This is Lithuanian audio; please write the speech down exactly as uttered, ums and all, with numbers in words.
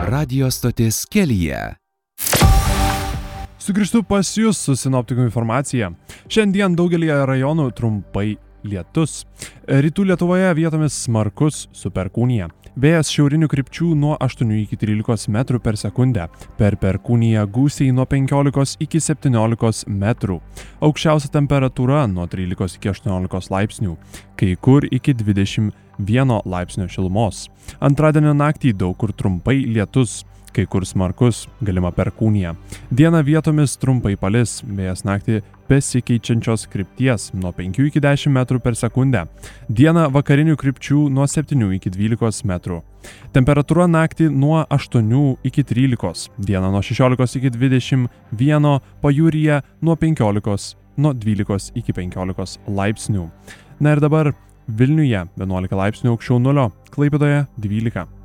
Radio stotis Kelyje. Sugrįžtu pas jūs su sinoptikų informacija. Šiandien daugelį rajonų trumpai lietus. Rytų Lietuvoje vietomis smarkus su perkūnija. Vėjas šiaurinių krypčių nuo aštuonių iki trylikos metrų per sekundę. Per perkūniją gūsiai nuo penkiolikos iki septyniolikos metrų. Aukščiausia temperatūra nuo trylikos iki aštuoniolikos laipsnių. Kai kur iki dvidešimt vieno laipsnio šilumos. Antradienio naktį daug kur trumpai lietus. Kai kur smarkus, galima perkūnija. Dieną vietomis trumpai palis, vėjas naktį besikeičiančios krypties nuo penkių iki dešimt metrų per sekundę. Dieną vakarinių krypčių nuo septynių iki dvylikos metrų. Temperatūra naktį nuo aštuonių iki trylikos, dieną nuo šešiolikos iki dvidešimt vieno, pajūryje nuo penkiolikos, nuo dvylikos iki penkiolikos laipsnių. Na ir dabar Vilniuje vienuolika laipsnių aukščiau nulio, Klaipėdoje dvylika.